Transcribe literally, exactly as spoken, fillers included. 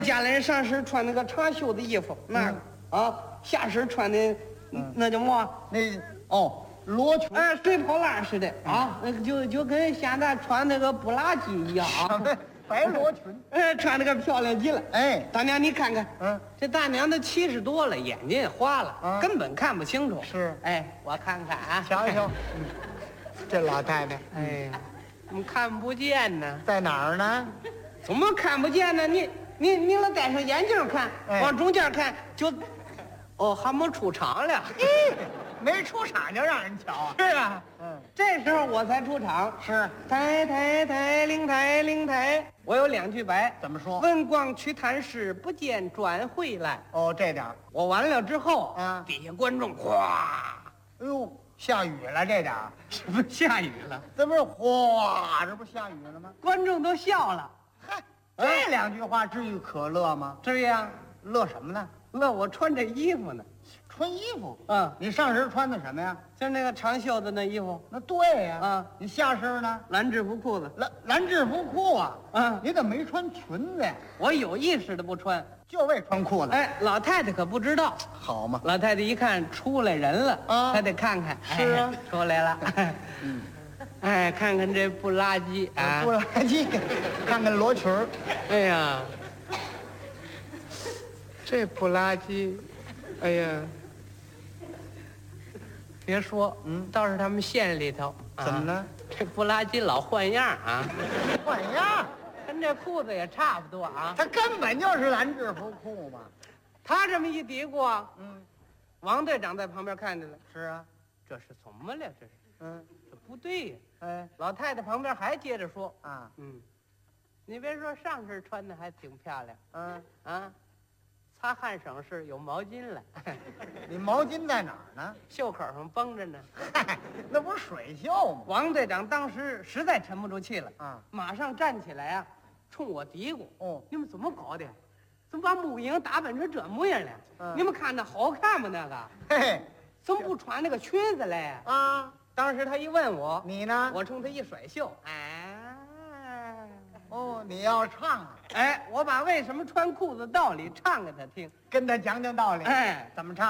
家里人上身穿那个长袖的衣服，那个、嗯、啊，下身穿的、嗯、那叫么？ 那哦，罗裙， 哎，水泡烂似的啊，那个就就跟现在穿那个布拉吉一样啊， 白罗裙， 哎，穿那个漂亮极了。 哎， 大娘你看看， 嗯， 这大娘都七十多了，眼睛也花了， 啊、 根本看不清楚。 是， 哎，我看看啊， 瞧瞧，嗯，这老太太， 哎呀，怎么看不见呢？ 在哪儿呢？ 怎么看不见呢？你你你老戴上眼镜看，哎、往中间看就，哦，还没出场了。 没出场就让人瞧。 是啊，嗯，这时候我才出场。 是， 抬抬抬，灵抬灵抬。我有两句白， 怎么说？ 问光去探视，不见转回来。 哦，这点我完了之后， 啊， 底下观众哗， 哎呦，下雨了这点什么下雨了？ 这不是哗，这不下雨了吗？ 观众都笑了。 嗨，这两句话至于可乐吗？ 至于啊， 乐什么呢？ 乐我穿这衣服呢。 穿衣服， 嗯， 你上身穿的什么呀？ 就是那个长袖的那衣服。 那对呀， 啊， 你下身呢？ 蓝制服裤子， 蓝蓝制服裤啊， 啊， 你怎么没穿裙子呀？ 我有意识的不穿， 就为穿裤子。 哎，老太太可不知道， 好嘛， 老太太一看出来人了， 啊， 她得看看， 是啊， 哎、出来了， 嗯， 哎，看看这不拉几啊， 不拉几，看看罗裙儿， 哎呀，这不拉几，哎呀。别说，嗯，倒是他们县里头， 啊、怎么了？ 这不拉几老换样啊， 换样， 跟这裤子也差不多啊。 他根本就是蓝制服裤嘛。 他这么一嘀咕啊， 嗯， 王队长在旁边看见了。 是啊， 这是怎么了？这是， 嗯， 这不对呀。 哎， 老太太旁边还接着说啊， 嗯，你别说上身穿的还挺漂亮， 嗯啊。擦汗省事，有毛巾了。 你毛巾在哪儿呢？ 袖口上绷着呢。 嗨，那不是水袖吗？ 王队长当时实在沉不住气了， 啊， 马上站起来啊，冲我嘀咕：“ 哦， 你们怎么搞的？怎么把母婴打扮成这模样了？ 嗯、 你们看着好看吗？那个， 嘿， 怎么不穿那个裙子嘞？” 啊， 当时他一问我， 你呢？ 我冲他一甩袖，哎。 哦，你要唱啊？ 哎，我把为什么穿裤子道理唱给他听， 跟他讲讲道理。 哎， 怎么唱？